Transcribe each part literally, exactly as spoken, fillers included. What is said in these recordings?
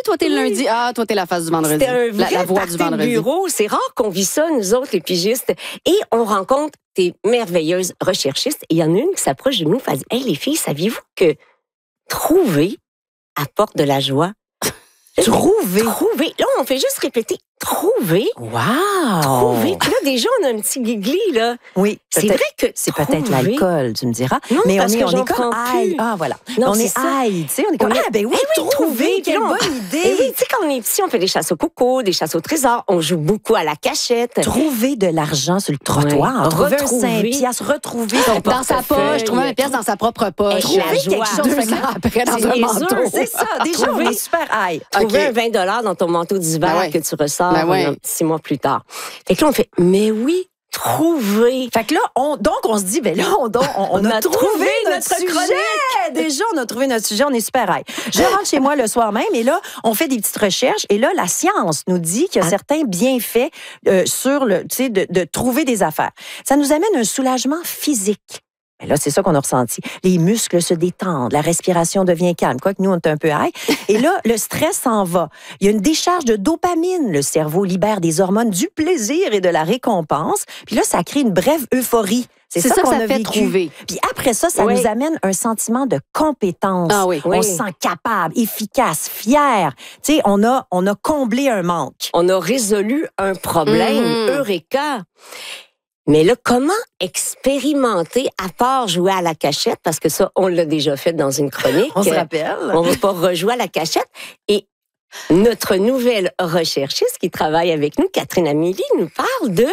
toi, t'es le Oui. lundi. Ah, toi, t'es la face du vendredi. C'était un vrai la, la voix party du de vendredi. bureau. C'est rare qu'on vit ça, nous autres, les pigistes. Et on rencontre des merveilleuses recherchistes. Et il y en a une qui s'approche de nous et dit « Hey, les filles, saviez-vous que trouver apporte de la joie? » Trouver. Trouver. Là, on fait juste répéter « trouver ». Wow! Trouver. Puis là, déjà, on a un petit gigli, là. Oui, C'est peut-être- vrai que C'est peut-être trouver- l'alcool, tu me diras. Non, mais on parce est, que on j'en est comme prends aïe. plus. Ah, voilà. Non, on c'est est ça. aïe, tu sais. On est comme, On est- ah, ben oui, Eh oui, trouver, trouver, quelle puis on- bonne idée. Eh oui, tu sais, quand on est petit, on fait des chasses au coco, des chasses au trésor. On joue beaucoup à la cachette. Trouver de l'argent sur le trottoir. Ouais. Trouver un Retrouver. cinq piastres, retrouver son Dans sa poche, trouver une pièce dans sa propre poche. Hey, Trouver la quelque joie. chose Deux fait que ans après dans C'est un niaiseux, manteau. C'est ça. Déjà, on Trouver- est super aïe. Trouver OK. un vingt dollars dans ton manteau d'hiver Ben ouais. que tu ressors Ben ouais. euh, six mois plus tard. Fait que là, on fait, mais oui, trouver. Fait que là, on, donc, on se dit, ben là, on, donc, on, on On a, a trouvé, trouvé notre, notre sujet. chronique. Déjà, on a trouvé notre sujet, on est super high. Je rentre chez moi le soir même et là, on fait des petites recherches et là, la science nous dit qu'il y a Ah. certains bienfaits euh, sur le, tu sais, de, de trouver des affaires. Ça nous amène un soulagement physique. Mais là, c'est ça qu'on a ressenti. Les muscles se détendent, la respiration devient calme. Quoique nous, on est un peu high. Et là, le stress s'en va. Il y a une décharge de dopamine. Le cerveau libère des hormones du plaisir et de la récompense. Puis là, ça crée une brève euphorie. C'est C'est ça, ça que qu'on ça a fait vécu. trouver. Puis après ça, ça Oui. nous amène un sentiment de compétence. Ah oui. On Oui. se sent capable, efficace, fier. Tu sais, on a, on a comblé un manque. On a résolu un problème. Mhm. Eureka! Mais là, comment expérimenter à part jouer à la cachette? Parce que ça, on l'a déjà fait dans une chronique. On se rappelle. On va pas rejouer à la cachette. Et notre nouvelle recherchiste qui travaille avec nous, Catherine Amélie, nous parle de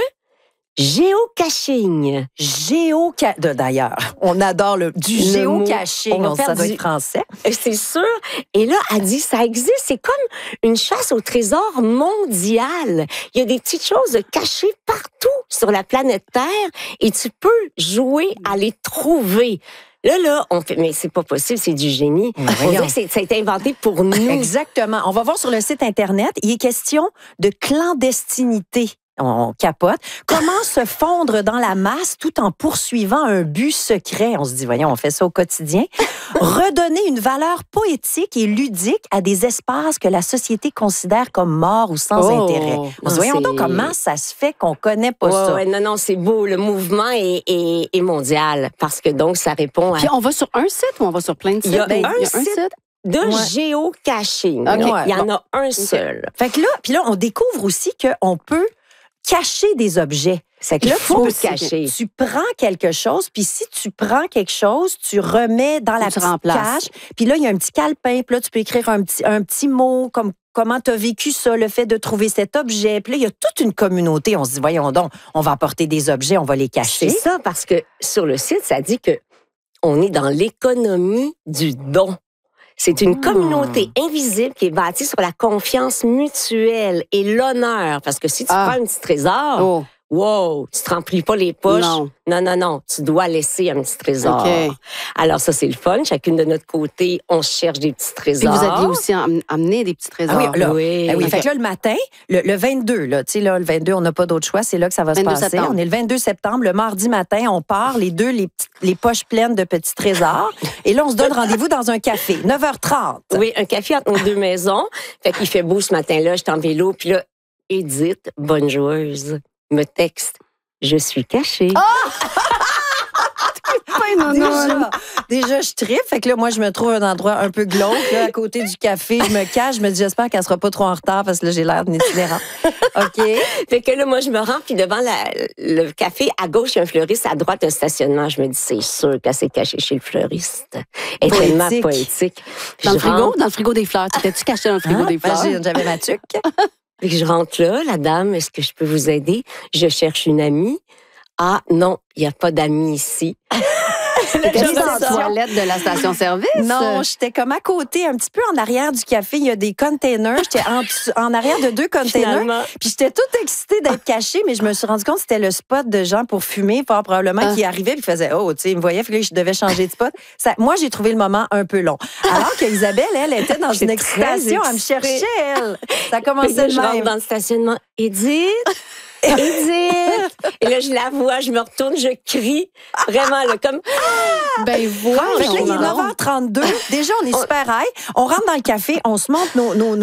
géocaching. Géoca... de- D'ailleurs, on adore le, du Le géocaching. mot. On va On faire ça doit du- être français. C'est sûr. Et là, elle dit, ça existe. C'est comme une chasse au trésor mondial. Il y a des petites choses cachées partout sur la planète Terre et tu peux jouer à les trouver. Là, là, on fait, mais c'est pas possible, c'est du génie. On voyons. dirait que c'est- ça a été inventé pour nous. Exactement. On va voir sur le site Internet. Il est question de clandestinité. On capote. Comment se fondre dans la masse tout en poursuivant un but secret? On se dit, voyons, on fait ça au quotidien. Redonner une valeur poétique et ludique à des espaces que la société considère comme morts ou sans Oh. intérêt. On se Non, dit, voyons donc c'est- comment ça se fait qu'on connaît pas Ouais, ça. ouais, non, non, c'est beau. Le mouvement est, est, est mondial parce que donc, ça répond à Puis on va sur un site ou on va sur plein de sites? Il y a Ben, un site de Ouais. géocaching. OK. Il y en a un seul. Fait que là, puis là, on découvre aussi qu'on peut cacher des objets. C'est que Il là, faut tu- cacher. Tu prends quelque chose, puis si tu prends quelque chose, tu remets dans la Tu petite remplaces. cache. Puis là, il y a un petit calepin, puis là, tu peux écrire un petit, un petit mot comme comment tu as vécu ça, le fait de trouver cet objet. Puis là, il y a toute une communauté. On se dit, voyons donc, on va apporter des objets, on va les C'est cacher. ça, parce que sur le site, ça dit que on est dans l'économie du don. C'est une Ah. communauté invisible qui est bâtie sur la confiance mutuelle et l'honneur. Parce que si tu Ah. prends un petit trésor, Oh, wow, tu te remplis pas les poches. non. Non, non, non. Tu dois laisser un petit trésor. OK. Alors ça, c'est le fun. Chacune de notre côté, on cherche des petits Puis trésors. vous aviez aussi am- amené des petits trésors. Ah oui, là, Oui. Eh oui, OK. fait que là, le matin, le, le vingt-deux, là, tu sais, là, le vingt-deux, on n'a pas d'autre choix, c'est là que ça va se vingt-deux passer. septembre. On est le vingt-deux septembre, le mardi matin, on part, les deux, les, petites- les poches pleines de petits trésors. Et là, on se donne rendez-vous dans un café, neuf heures trente. Oui, un café entre nos deux maisons. Fait qu'il fait beau ce matin-là, je suis en vélo, puis là, Edith, bonne joueuse, me texte. Je suis cachée. Pas une nonne. Déjà, déjà, je tripe. Fait que là, moi, je me trouve un endroit un peu glauque, là, à côté du café. Je me cache. Je me dis, j'espère qu'elle sera pas trop en retard parce que là, j'ai l'air d'une itinérante. OK. Fait que là, moi, je me rends, puis devant la- le café, à gauche, il y a un fleuriste, à droite, un stationnement. Je me dis, c'est sûr qu'elle s'est cachée chez le fleuriste. Elle est Poétique. tellement poétique. Puis Dans le je frigo? rentre- Dans le frigo des fleurs. T'étais-tu caché dans le frigo Hein? des fleurs? Ben, j'ai- J'avais ma tuque. Puis je rentre là, la dame, est-ce que je peux vous aider? Je cherche une amie. Ah, non, il n'y a pas d'amis ici. T'étais-tu je dans la ressors. toilette de la station-service? Non, j'étais comme à côté, un petit peu en arrière du café. Il y a des containers. J'étais en, dessous- en arrière de deux containers. Finalement. Puis j'étais toute excitée d'être cachée, mais je me suis rendu compte que c'était le spot de gens pour fumer, fort probablement, Ah. qui arrivait puis faisait oh, tu sais, ils me voyaient, puis là, je devais changer de spot. Ça, moi, j'ai trouvé le moment un peu long. Alors qu'Isabelle, elle, était dans J'étais une très excitation. Elle me excitée. cherchait, elle. Ça Puis commençait là, de je rentre même. dans le stationnement. Edith? Edith! Et là, je la vois, je me retourne, je crie. Vraiment, là, comme... Ben Fait que là, il est voyons neuf donc. heures trente-deux. Déjà, on est super high. On rentre dans le café, on se monte nos, nos,